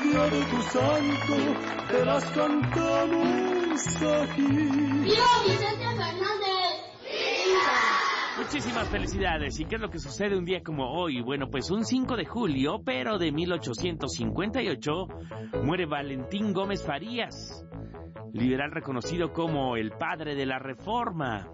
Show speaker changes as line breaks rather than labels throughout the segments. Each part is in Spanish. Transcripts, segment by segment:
Espíritu Santo, te las cantamos aquí.
¡Viva Vicente Fernández! ¡Viva!
Muchísimas felicidades. ¿Y qué es lo que sucede un día como hoy? Bueno, pues un 5 de julio, pero de 1858, muere Valentín Gómez Farías, liberal reconocido como el padre de la Reforma.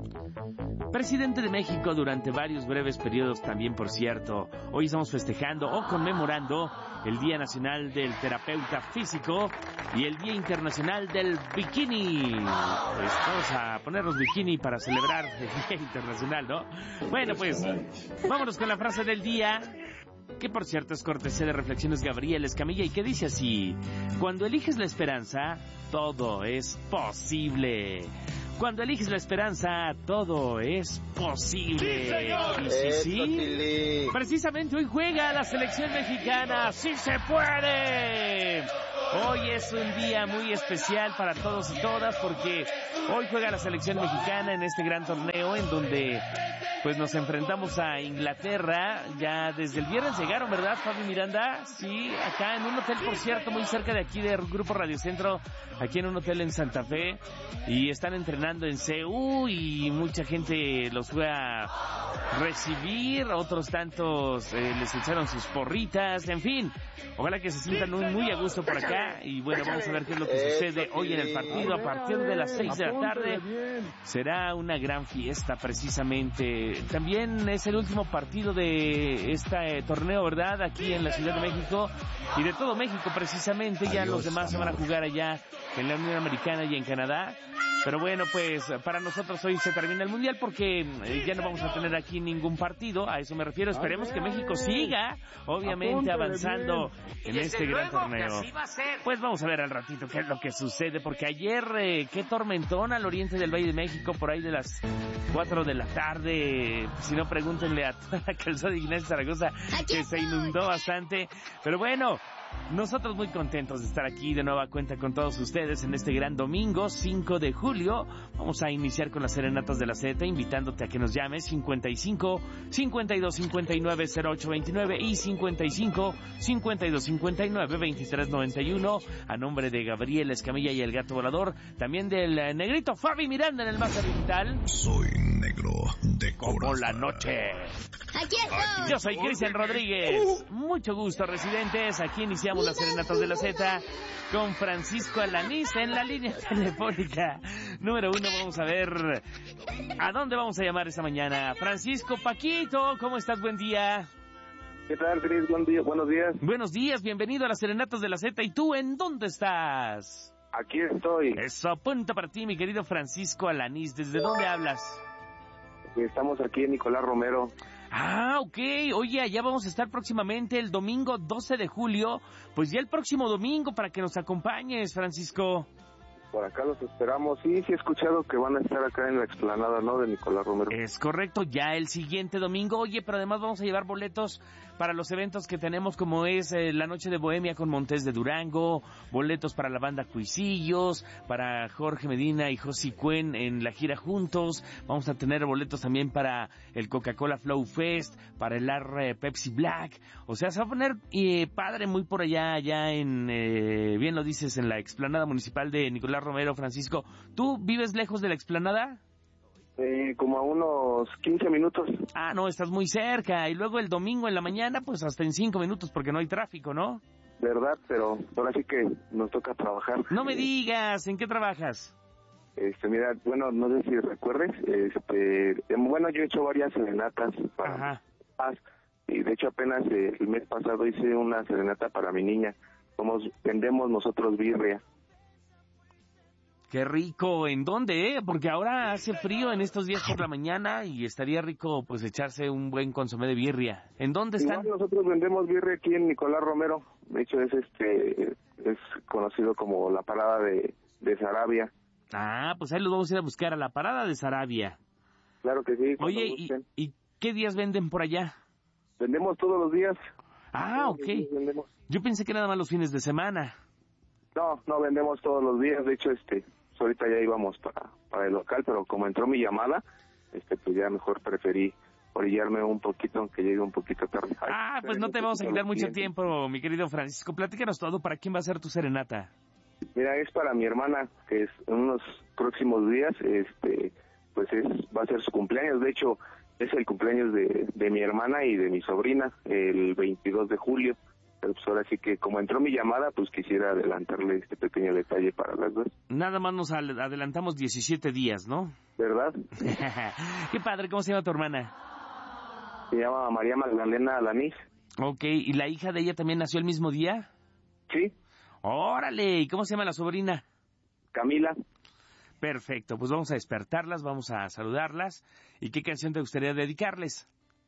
Presidente de México durante varios breves periodos también, por cierto. Hoy estamos festejando o conmemorando el Día Nacional del Terapeuta Físico y el Día Internacional del Bikini. Pues vamos a ponernos bikini para celebrar el Día Internacional, ¿no? Bueno, pues vámonos con la frase del día, que por cierto es cortesía de Reflexiones Gabriel Escamilla y que dice así: cuando eliges la esperanza, todo es posible. Cuando eliges la esperanza, todo es posible.
¡Sí, señor!
Sí. Precisamente hoy juega la selección mexicana. ¡Sí se puede! Hoy es un día muy especial para todos y todas porque hoy juega la selección mexicana en este gran torneo en donde pues nos enfrentamos a Inglaterra. Ya desde el viernes llegaron, ¿verdad, Fabi Miranda? Sí, acá en un hotel, por cierto, muy cerca de aquí del Grupo Radio Centro, aquí en un hotel en Santa Fe, y están entrenando en CU y mucha gente los fue a recibir, otros tantos les echaron sus porritas, en fin, ojalá que se sientan muy a gusto por acá. Y bueno, vamos a ver qué es lo que sucede hoy en el partido. A partir de las 6 de la tarde será una gran fiesta precisamente. También es el último partido de este torneo, ¿verdad? Aquí en la Ciudad de México y de todo México precisamente. Ya los demás se van a jugar allá en la Unión Americana y en Canadá. Pero bueno, pues para nosotros hoy se termina el Mundial porque ya no vamos a tener aquí ningún partido, a eso me refiero. Esperemos que México siga, obviamente, avanzando en este gran torneo. Pues vamos a ver al ratito qué es lo que sucede, porque ayer, qué tormentón al oriente del Valle de México, por ahí de las 4 de la tarde. Si no, pregúntenle a toda la calzada de Ignacio Zaragoza, que se inundó bastante. Pero bueno, nosotros muy contentos de estar aquí de nueva cuenta con todos ustedes en este gran domingo, 5 de julio. Vamos a iniciar con las serenatas de la Z, invitándote a que nos llames 55 52 59 08 29 y 55 52 59 23 91, a nombre de Gabriel Escamilla y el Gato Volador, también del negrito Fabi Miranda en el máster digital.
Soy negro de corazón.
Como la noche.
¡Aquí estoy!
Yo soy Cristian Rodríguez. Mucho gusto, residentes. Aquí iniciamos las serenatas de la Z con Francisco Alanís en la línea telefónica número 1. Vamos a ver a dónde vamos a llamar esta mañana. Francisco Paquito, ¿cómo estás? Buen día.
¿Qué tal, Cris? Buen día, buenos días.
Buenos días, bienvenido a las serenatas de la Z. ¿Y tú en dónde estás?
Aquí estoy.
Eso apunta para ti, mi querido Francisco Alanís. ¿Desde dónde hablas?
Estamos aquí en Nicolás Romero.
Ah, ok. Oye, allá vamos a estar próximamente el domingo 12 de julio. Pues ya el próximo domingo para que nos acompañes, Francisco.
Por acá los esperamos. Sí, he escuchado que van a estar acá en la explanada, ¿no?, de Nicolás Romero.
Es correcto, ya el siguiente domingo. Oye, pero además vamos a llevar boletos para los eventos que tenemos, como es la Noche de Bohemia con Montés de Durango, boletos para la banda Cuisillos, para Jorge Medina y Josi Cuen en la gira Juntos. Vamos a tener boletos también para el Coca-Cola Flow Fest, para el AR Pepsi Black. O sea, se va a poner padre muy por allá en, bien lo dices, en la explanada municipal de Nicolás Romero. Francisco, ¿tú vives lejos de la explanada?
Como a unos 15 minutos.
Ah, no, estás muy cerca. Y luego el domingo en la mañana, pues hasta en 5 minutos, porque no hay tráfico, ¿no?
Verdad, pero ahora sí que nos toca trabajar.
No me digas, ¿en qué trabajas?
Mira, bueno, no sé si recuerdes, bueno, yo he hecho varias serenatas para paz, y de hecho apenas el mes pasado hice una serenata para mi niña. Vendemos nosotros birria.
Qué rico. ¿En dónde, Porque ahora hace frío en estos días por la mañana y estaría rico pues echarse un buen consomé de birria. ¿En dónde están?
Igual nosotros vendemos birria aquí en Nicolás Romero. De hecho es conocido como la parada de Sarabia.
Ah, pues ahí los vamos a ir a buscar a la parada de Sarabia.
Claro que sí.
Oye, ¿y qué días venden por allá?
Vendemos todos los días.
Ah, ok. Yo pensé que nada más los fines de semana.
No, vendemos todos los días. De hecho, ahorita ya íbamos para el local, pero como entró mi llamada, pues ya mejor preferí orillarme un poquito, aunque llegue un poquito tarde.
Pues no te vamos a quitar mucho tiempo, mi querido Francisco. Platícanos todo, ¿para quién va a ser tu serenata?
Mira, es para mi hermana, que es en unos próximos días, pues va a ser su cumpleaños. De hecho, es el cumpleaños de mi hermana y de mi sobrina, el 22 de julio. Pero pues ahora sí que, como entró mi llamada, pues quisiera adelantarle este pequeño detalle para las dos.
Nada más nos adelantamos 17 días, ¿no?
¿Verdad?
Qué padre, ¿cómo se llama tu hermana?
Se llama María Magdalena Alanís.
Ok, ¿y la hija de ella también nació el mismo día?
Sí.
¡Órale! ¿Y cómo se llama la sobrina?
Camila.
Perfecto, pues vamos a despertarlas, vamos a saludarlas. ¿Y qué canción te gustaría dedicarles?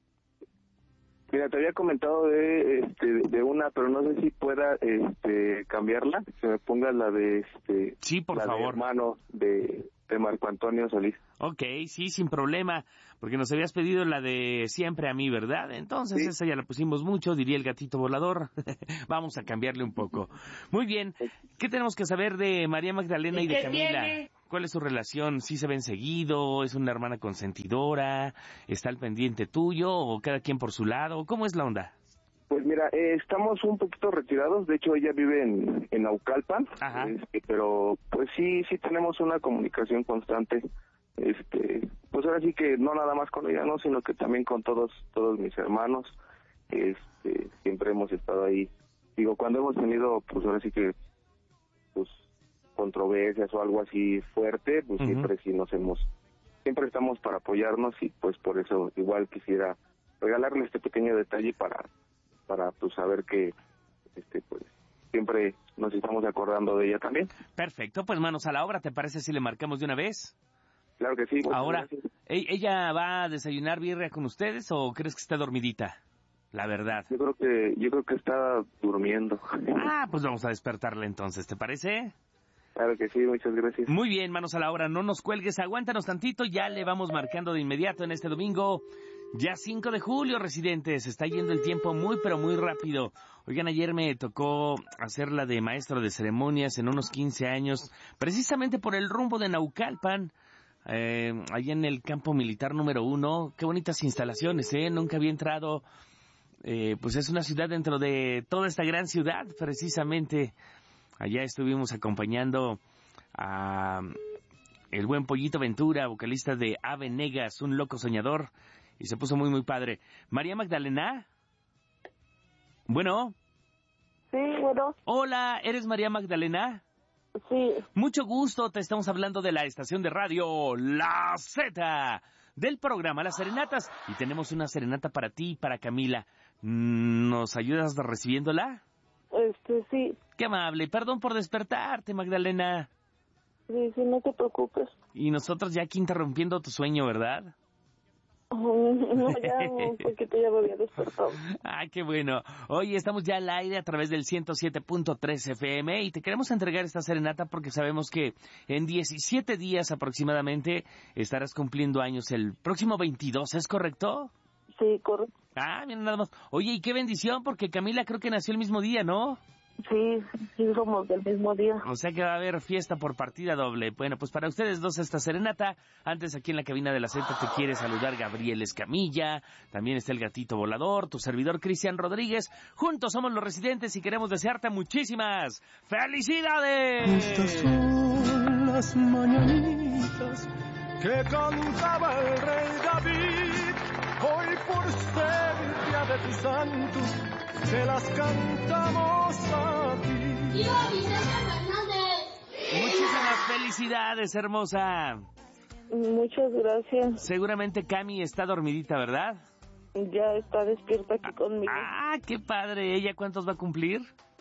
Mira, te había comentado de una, pero no sé si pueda cambiarla, que me ponga la de
sí, por
la
favor.
de hermano de Marco Antonio Solís.
Ok, sí, sin problema, porque nos habías pedido la de Siempre a mí, ¿verdad? Entonces sí. Esa ya la pusimos mucho, diría el gatito volador. Vamos a cambiarle un poco. Muy bien, ¿qué tenemos que saber de María Magdalena y de Camila? ¿Tiene? ¿Cuál es su relación? ¿Sí se ven seguido? ¿Es una hermana consentidora? ¿Está al pendiente tuyo? ¿O cada quien por su lado? ¿Cómo es la onda?
Pues mira, estamos un poquito retirados. De hecho, ella vive en Naucalpan.
Ajá.
Pero pues sí tenemos una comunicación constante. Pues ahora sí que no nada más con ella, no, sino que también con todos mis hermanos. Siempre hemos estado ahí. Digo, cuando hemos tenido, pues ahora sí que, pues, controversias o algo así fuerte, pues siempre siempre estamos para apoyarnos, y pues por eso igual quisiera regalarle este pequeño detalle para pues saber que pues siempre nos estamos acordando de ella también.
Perfecto, pues manos a la obra. ¿Te parece si le marcamos de una vez?
Claro que sí.
Ahora, ¿ella va a desayunar birria con ustedes o crees que está dormidita? La verdad.
Yo creo que está durmiendo.
Pues vamos a despertarla entonces, ¿te parece?
Claro que sí, muchas gracias.
Muy bien, manos a la obra, no nos cuelgues, aguántanos tantito, ya le vamos marcando de inmediato en este domingo, ya 5 de julio, residentes, está yendo el tiempo muy pero muy rápido. Oigan, ayer me tocó hacer la de maestro de ceremonias en unos 15 años, precisamente por el rumbo de Naucalpan, allá en el campo militar número 1, qué bonitas instalaciones, nunca había entrado, pues es una ciudad dentro de toda esta gran ciudad, precisamente. Allá estuvimos acompañando a el buen Pollito Ventura, vocalista de Ave Negas, un loco soñador, y se puso muy muy padre. María Magdalena. Bueno.
Sí, bueno.
Hola, ¿eres María Magdalena?
Sí.
Mucho gusto, te estamos hablando de la estación de radio La Z, del programa Las Serenatas, y tenemos una serenata para ti y para Camila. ¿Nos ayudas recibiéndola?
Sí.
Qué amable. Perdón por despertarte, Magdalena.
Sí, no te preocupes.
Y nosotros ya aquí interrumpiendo tu sueño, ¿verdad?
No, ya un poquito ya me había despertado.
Qué bueno. Hoy estamos ya al aire a través del 107.3 FM y te queremos entregar esta serenata porque sabemos que en 17 días aproximadamente estarás cumpliendo años el próximo 22, ¿es correcto?
Sí, correcto.
Mira nada más. Oye, y qué bendición, porque Camila creo que nació el mismo día, ¿no?
Sí, somos del mismo día.
O sea que va a haber fiesta por partida doble. Bueno, pues para ustedes dos esta serenata. Antes aquí en la cabina de la Z te quiere saludar Gabriel Escamilla. También está el gatito volador, tu servidor Cristian Rodríguez. Juntos somos los residentes y queremos desearte muchísimas ¡felicidades!
Estas son las mañanitas que cantaba el rey David. Hoy por ser día de tu santo, se las cantamos a ti.
¡Viva Vicente Fernández!
Muchísimas felicidades, hermosa.
Muchas gracias.
Seguramente Cami está dormidita, ¿verdad?
Ya está despierta aquí conmigo.
¡Qué padre! ¿Ella cuántos va a cumplir?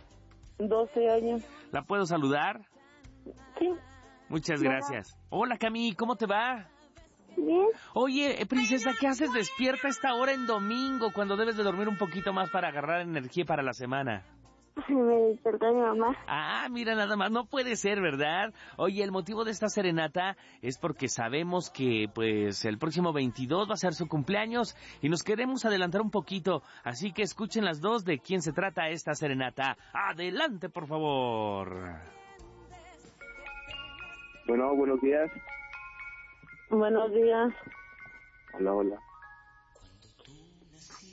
12 años.
¿La puedo saludar?
Sí.
Muchas gracias. Hola, Cami, ¿cómo te va?
Bien.
Oye, princesa, ¿qué haces despierta a esta hora en domingo cuando debes de dormir un poquito más para agarrar energía para la semana?
Me despertó mi mamá.
Mira nada más, no puede ser, ¿verdad? Oye, el motivo de esta serenata es porque sabemos que, pues, el próximo 22 va a ser su cumpleaños y nos queremos adelantar un poquito, así que escuchen las dos de quién se trata esta serenata. Adelante, por favor.
Bueno, buenos días.
Buenos días.
Hola.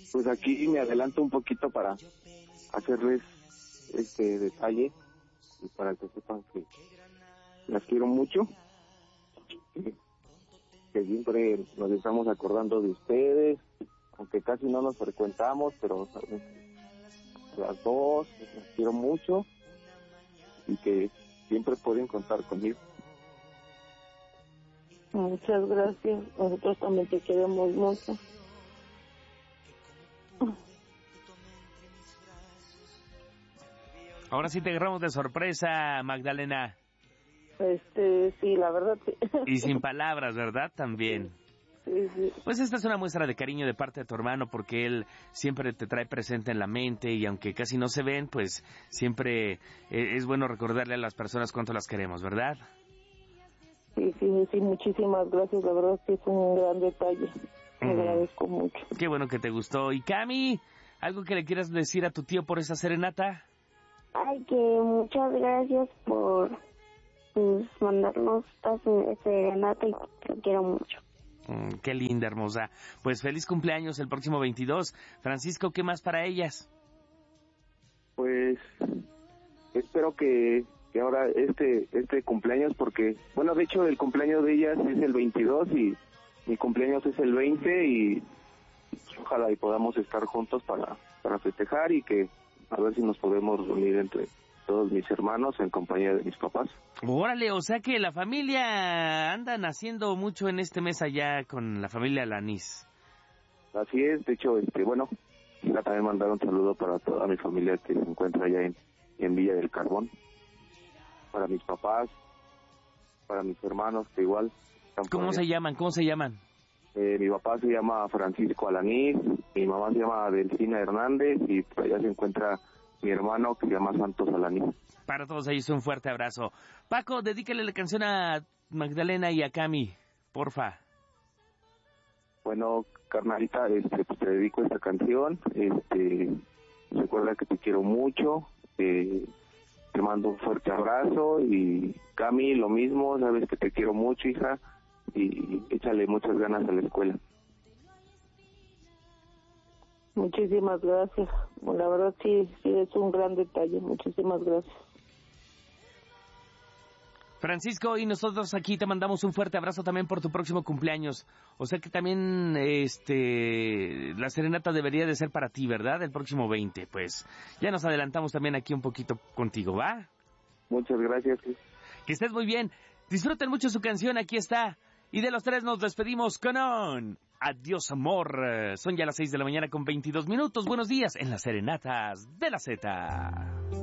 Pues aquí me adelanto un poquito para hacerles este detalle y para que sepan que las quiero mucho, que siempre nos estamos acordando de ustedes, aunque casi no nos frecuentamos, pero las dos las quiero mucho y que siempre pueden contar conmigo.
Muchas gracias. Nosotros también te queremos mucho.
Ahora sí te agarramos de sorpresa, Magdalena.
Sí, la verdad sí.
Y sin palabras, ¿verdad? También.
Sí.
Pues esta es una muestra de cariño de parte de tu hermano, porque él siempre te trae presente en la mente y aunque casi no se ven, pues siempre es bueno recordarle a las personas cuánto las queremos, ¿verdad?
Sí, muchísimas gracias, la verdad que es un gran detalle. Me agradezco mucho.
Qué bueno que te gustó. Y Cami, ¿algo que le quieras decir a tu tío por esa serenata?
Ay, que muchas gracias por mandarnos esta serenata y te quiero mucho.
Qué linda, hermosa. Pues feliz cumpleaños el próximo 22. Francisco, ¿qué más para ellas?
Pues espero que ahora este cumpleaños, porque, bueno, de hecho el cumpleaños de ellas es el 22 y mi cumpleaños es el 20 y ojalá y podamos estar juntos para festejar y que a ver si nos podemos reunir entre todos mis hermanos en compañía de mis papás.
Órale, o sea que la familia andan haciendo mucho en este mes allá con la familia Lanís.
Así es, de hecho, bueno, quisiera también mandar un saludo para toda mi familia que se encuentra allá en Villa del Carbón, para mis papás, para mis hermanos que igual están por
¿Cómo
allá.
se llaman?
Mi papá se llama Francisco Alanís, mi mamá se llama Delfina Hernández y por allá se encuentra mi hermano que se llama Santos Alanís.
Para todos ellos un fuerte abrazo. Paco, dedícale la canción a Magdalena y a Cami, porfa.
Bueno, carnalita, pues te dedico esta canción. Recuerda que te quiero mucho. Te mando un fuerte abrazo y Cami, lo mismo, sabes que te quiero mucho, hija, y échale muchas ganas a la escuela.
Muchísimas gracias. La verdad sí es un gran detalle. Muchísimas gracias.
Francisco, y nosotros aquí te mandamos un fuerte abrazo también por tu próximo cumpleaños. O sea que también la serenata debería de ser para ti, ¿verdad? El próximo 20. Pues ya nos adelantamos también aquí un poquito contigo, ¿va?
Muchas gracias.
Que estés muy bien. Disfruten mucho su canción, aquí está. Y de los tres nos despedimos con un adiós, amor. Son ya las 6 de la mañana con 22 minutos. Buenos días en las serenatas de la Z.